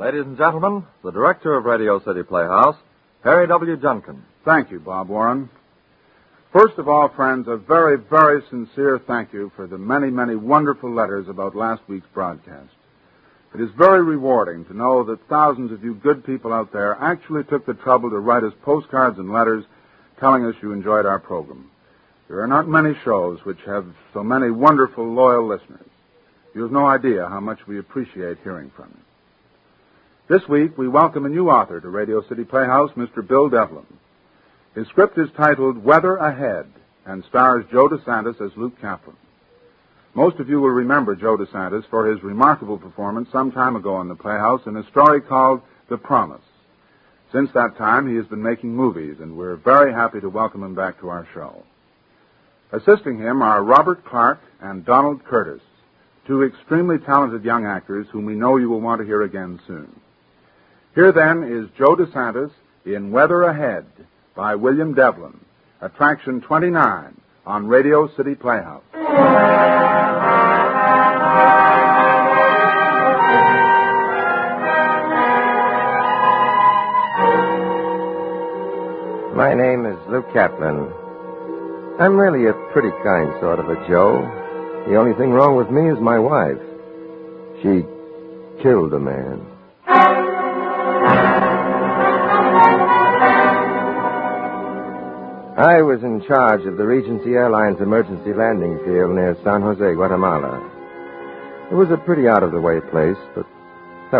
Ladies and gentlemen, the director of Radio City Playhouse, Harry W. Junkin. Thank you, Bob Warren. First of all, friends, a very, very sincere thank you for the many, many wonderful letters about last week's broadcast. It is very rewarding to know that thousands of you good people out there actually took the trouble to write us postcards and letters telling us you enjoyed our program. There are not many shows which have so many wonderful, loyal listeners. You have no idea how much we appreciate hearing from you. This week, we welcome a new author to Radio City Playhouse, Mr. Bill Devlin. His script is titled Weather Ahead and stars Joe DeSantis as Luke Kaplan. Most of you will remember Joe DeSantis for his remarkable performance some time ago in the Playhouse in a story called The Promise. Since that time, he has been making movies, and we're very happy to welcome him back to our show. Assisting him are Robert Clark and Donald Curtis, two extremely talented young actors whom we know you will want to hear again soon. Here, then, is Joe DeSantis in Weather Ahead by William Devlin, Attraction 29 on Radio City Playhouse. My name is Luke Kaplan. I'm really a pretty kind sort of a Joe. The only thing wrong with me is my wife. She killed a man. I was in charge of the Regency Airlines emergency landing field near San Jose, Guatemala. It was a pretty out-of-the-way place, but